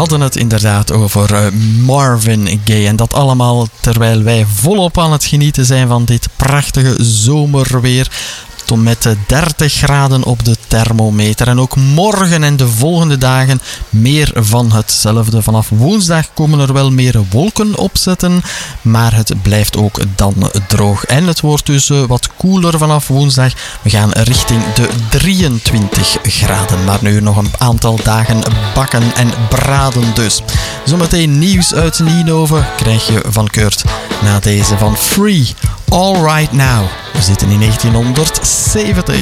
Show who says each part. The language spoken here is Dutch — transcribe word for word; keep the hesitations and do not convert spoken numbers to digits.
Speaker 1: hadden het inderdaad over uh, Marvin Gaye. En dat allemaal terwijl wij volop aan het genieten zijn van dit prachtige zomerweer. Tot met dertig graden op de thermometer. En ook morgen en de volgende dagen meer van hetzelfde. Vanaf woensdag komen er wel meer wolken opzetten, maar het blijft ook dan droog. En het wordt dus wat koeler vanaf woensdag. We gaan richting de drieëntwintig graden. Maar nu nog een aantal dagen bakken en braden dus. Zometeen nieuws uit Ninove krijg je van Kurt na deze van Free. All Right Now. We zitten in negentienhonderdzeventig.